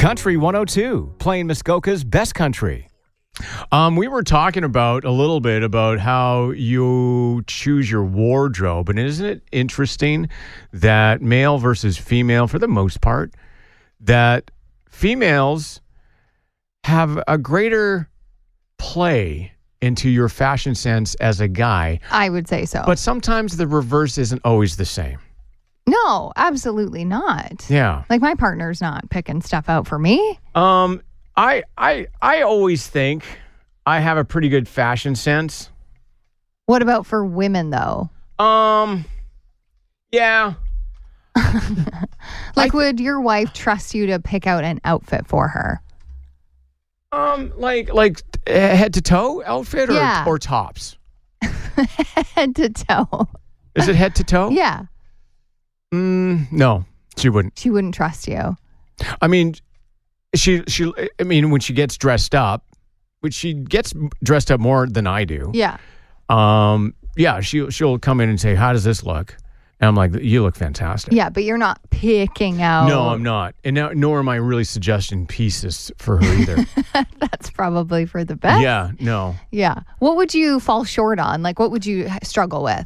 Country 102, playing Muskoka's best country. We were talking a little bit about how you choose your wardrobe, and isn't it interesting that male versus female, for the most part, that females have a greater play into your fashion sense as a guy? I would say so. But sometimes the reverse isn't always the same. No, absolutely not. Yeah. Like, my partner's not picking stuff out for me. I always think I have a pretty good fashion sense. What about for women, though? Yeah. Would your wife trust you to pick out an outfit for her? Like head to toe outfit or tops? Head to toe. Is it head to toe? Yeah. No, she wouldn't. She wouldn't trust you. I mean, when she gets dressed up, which she gets dressed up more than I do. Yeah. She'll come in and say, "How does this look?" And I'm like, "You look fantastic." Yeah, but you're not picking out. No, I'm not. And nor am I really suggesting pieces for her either. That's probably for the best. Yeah, no. Yeah. What would you fall short on? Like, what would you struggle with?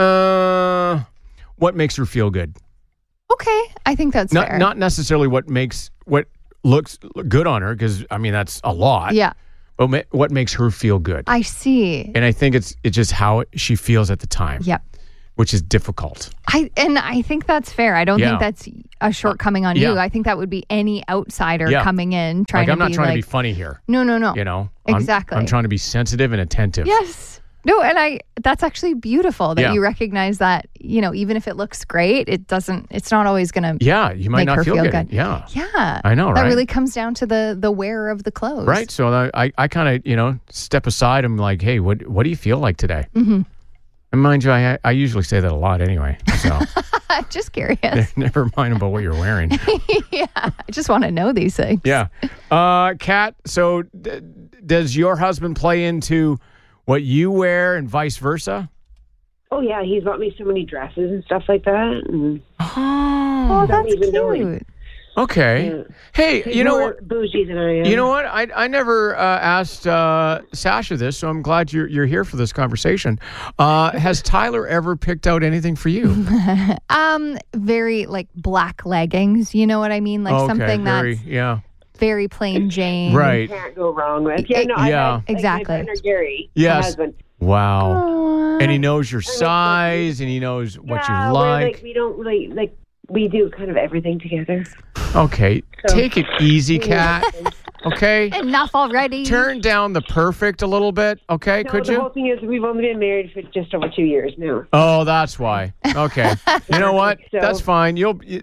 What makes her feel good? Okay, I think that's fair. Not necessarily what looks good on her, because I mean that's a lot. Yeah. But what makes her feel good? I see. And I think it's just how she feels at the time. Yep. Which is difficult. I think that's fair. I don't think that's a shortcoming on you. I think that would be any outsider coming in trying to be I'm not trying to be funny here. No. You know? Exactly. I'm trying to be sensitive and attentive. Yes. No, and that's actually beautiful that you recognize that, even if it looks great, it's not always going to you might not feel good. Yeah. Yeah. I know, right? That really comes down to the wearer of the clothes. Right. So I kind of, step aside. I'm like, hey, what do you feel like today? Mm-hmm. And mind you, I usually say that a lot anyway. So I'm just curious. Never mind about what you're wearing. Yeah. I just want to know these things. Yeah. Kat, so does your husband play into what you wear and vice versa? Oh, yeah. He's bought me so many dresses and stuff like that. And oh, that's cute. Okay. Yeah. Hey, he's more bougie than I am. You know what? I never asked Sasha this, so I'm glad you're here for this conversation. Has Tyler ever picked out anything for you? Very black leggings. You know what I mean? Something that's very plain Jane. Right. Can't go wrong with. Yeah, no, exactly. My partner, Gary, yes. my husband. Wow. Aww. And he knows your size, and he knows what you like. We don't really we do kind of everything together. Okay. So, take it easy, Kat. Okay? Enough already. Turn down the perfect a little bit, okay? Could you? The whole thing is we've only been married for just over 2 years now. Oh, that's why. Okay. You know what? So, that's fine. You'll beat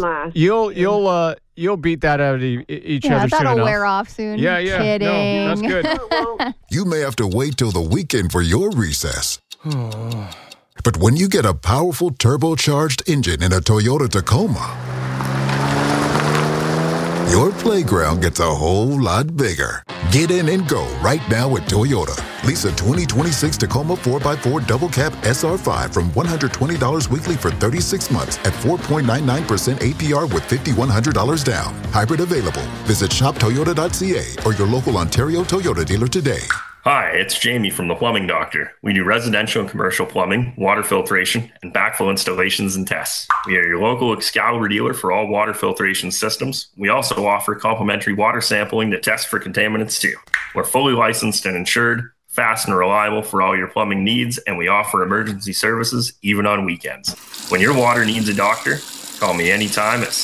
that out of each other soon that'll enough. wear off soon. Yeah. Kidding. No, that's good. You may have to wait till the weekend for your recess. But when you get a powerful turbocharged engine in a Toyota Tacoma, your playground gets a whole lot bigger. Get in and go right now at Toyota. Lease a 2026 Tacoma 4x4 Double Cab SR5 from $120 weekly for 36 months at 4.99% APR with $5,100 down. Hybrid available. Visit shoptoyota.ca or your local Ontario Toyota dealer today. Hi, it's Jamie from The Plumbing Doctor. We do residential and commercial plumbing, water filtration, and backflow installations and tests. We are your local Excalibur dealer for all water filtration systems. We also offer complimentary water sampling to test for contaminants too. We're fully licensed and insured, fast and reliable for all your plumbing needs, and we offer emergency services even on weekends. When your water needs a doctor, call me anytime at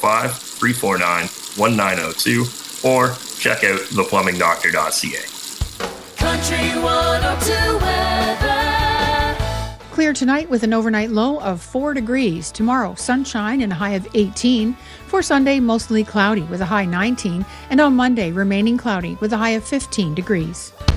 705-349-1902 or check out theplumbingdoctor.ca. Country 102 weather. Clear tonight with an overnight low of 4 degrees. Tomorrow, sunshine and a high of 18. For Sunday, mostly cloudy with a high 19. And on Monday, remaining cloudy with a high of 15 degrees.